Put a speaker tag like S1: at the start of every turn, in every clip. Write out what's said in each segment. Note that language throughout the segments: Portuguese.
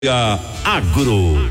S1: Agro.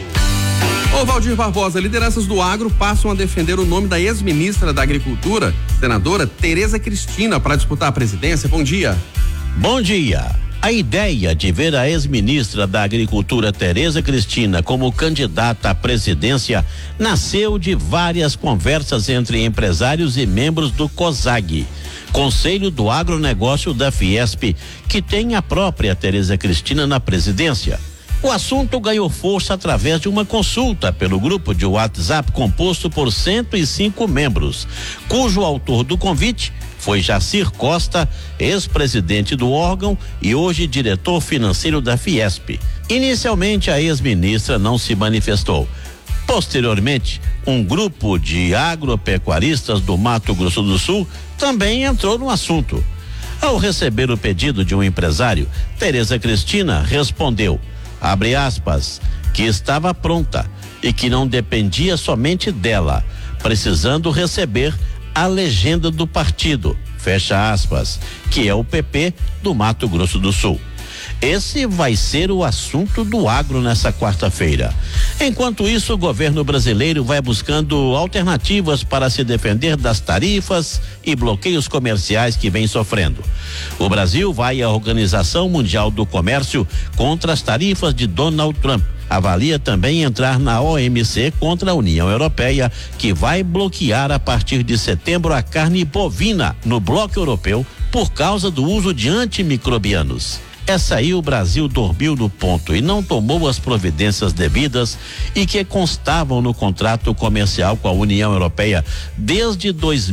S2: Ô Valdir Barbosa, lideranças do agro passam a defender o nome da ex-ministra da Agricultura, senadora Tereza Cristina, para disputar a presidência. Bom dia.
S3: Bom dia. A ideia de ver a ex-ministra da Agricultura, Tereza Cristina, como candidata à presidência nasceu de várias conversas entre empresários e membros do COSAG, Conselho do Agronegócio da Fiesp, que tem a própria Tereza Cristina na presidência. O assunto ganhou força através de uma consulta pelo grupo de WhatsApp composto por 105 membros, cujo autor do convite foi Jacir Costa, ex-presidente do órgão e hoje diretor financeiro da Fiesp. Inicialmente, a ex-ministra não se manifestou. Posteriormente, um grupo de agropecuaristas do Mato Grosso do Sul também entrou no assunto. Ao receber o pedido de um empresário, Tereza Cristina respondeu, abre aspas, que estava pronta e que não dependia somente dela, precisando receber a legenda do partido, fecha aspas, que é o PP do Mato Grosso do Sul. Esse vai ser o assunto do agro nessa quarta-feira. Enquanto isso, o governo brasileiro vai buscando alternativas para se defender das tarifas e bloqueios comerciais que vem sofrendo. O Brasil vai à Organização Mundial do Comércio contra as tarifas de Donald Trump. Avalia também entrar na OMC contra a União Europeia, que vai bloquear a partir de setembro a carne bovina no bloco europeu por causa do uso de antimicrobianos. Essa aí o Brasil dormiu no ponto e não tomou as providências devidas e que constavam no contrato comercial com a União Europeia desde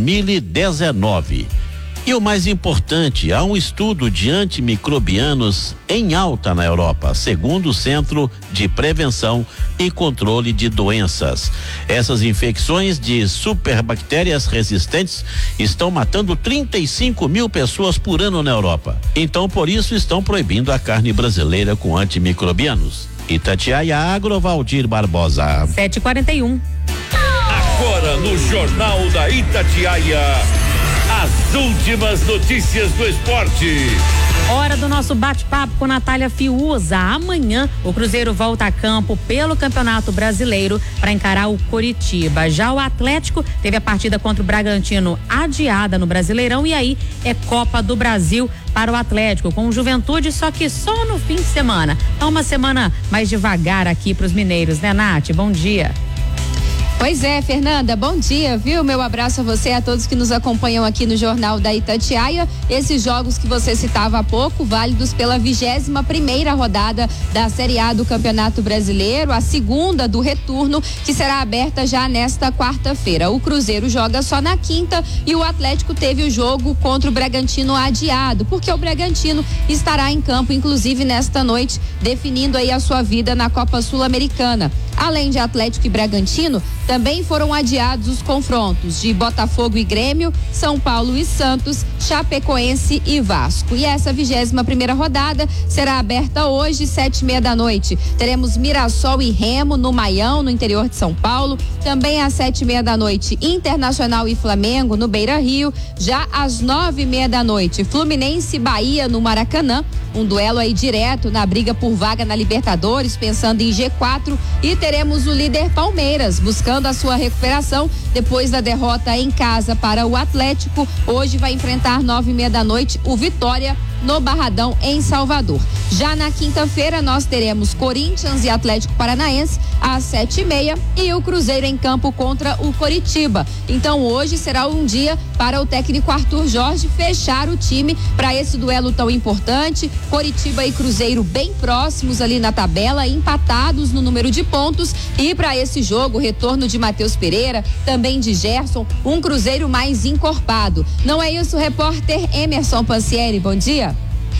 S3: 2019. E o mais importante, há um estudo de antimicrobianos em alta na Europa, segundo o Centro de Prevenção e Controle de Doenças. Essas infecções de superbactérias resistentes estão matando 35 mil pessoas por ano na Europa. Então, por isso, estão proibindo a carne brasileira com antimicrobianos. Itatiaia Agro, Valdir Barbosa.
S4: 7h41.
S1: Agora no Jornal da Itatiaia, as últimas notícias do esporte.
S4: Hora do nosso bate-papo com Natália Fiuza. Amanhã o Cruzeiro volta a campo pelo Campeonato Brasileiro para encarar o Coritiba. Já o Atlético teve a partida contra o Bragantino adiada no Brasileirão e aí é Copa do Brasil para o Atlético com o Juventude, só que só no fim de semana. Então uma semana mais devagar aqui para os mineiros, né, Nath? Bom dia.
S5: Pois é, Fernanda, bom dia, viu? Meu abraço a você e a todos que nos acompanham aqui no Jornal da Itatiaia. Esses jogos que você citava há pouco, válidos pela 21ª rodada da Série A do Campeonato Brasileiro, a segunda do retorno, que será aberta já nesta quarta-feira. O Cruzeiro joga só na quinta e o Atlético teve o jogo contra o Bragantino adiado, porque o Bragantino estará em campo, inclusive nesta noite, definindo aí a sua vida na Copa Sul-Americana. Além de Atlético e Bragantino, também foram adiados os confrontos de Botafogo e Grêmio, São Paulo e Santos, Chapecoense e Vasco. E essa 21ª rodada será aberta hoje, 7h30 da noite. Teremos Mirassol e Remo no Maião, no interior de São Paulo. Também às 7h30 da noite, Internacional e Flamengo no Beira-Rio. Já às 9h30 da noite, Fluminense e Bahia no Maracanã. Um duelo aí direto na briga por vaga na Libertadores, pensando em G4. E teremos o líder Palmeiras buscando a sua recuperação depois da derrota em casa para o Atlético. Hoje vai enfrentar 9h30 da noite o Vitória no Barradão, em Salvador. Já na quinta-feira nós teremos Corinthians e Atlético Paranaense às 7h30 e o Cruzeiro em campo contra o Coritiba. Então hoje será um dia para o técnico Arthur Jorge fechar o time para esse duelo tão importante. Coritiba e Cruzeiro bem próximos ali na tabela, empatados no número de pontos, e para esse jogo, o retorno de Matheus Pereira, também de Gerson, um Cruzeiro mais encorpado. Não é isso, repórter Emerson Pancieri, bom dia.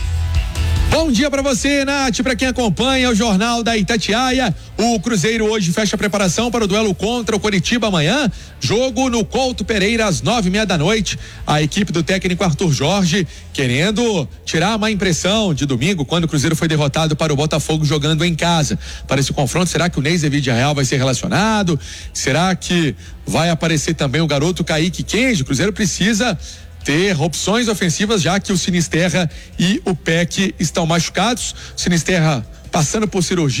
S6: Bom dia para você, Nath, para quem acompanha o Jornal da Itatiaia. O Cruzeiro hoje fecha a preparação para o duelo contra o Coritiba amanhã. Jogo no Couto Pereira às 9h30 da noite. A equipe do técnico Arthur Jorge querendo tirar a má impressão de domingo, quando o Cruzeiro foi derrotado para o Botafogo jogando em casa. Para esse confronto, será que o Ney Vidia Real vai ser relacionado? Será que vai aparecer também o garoto Kaique Kenji? O Cruzeiro precisa ter opções ofensivas, já que o Sinisterra e o Peck estão machucados. O Sinisterra passando por cirurgia.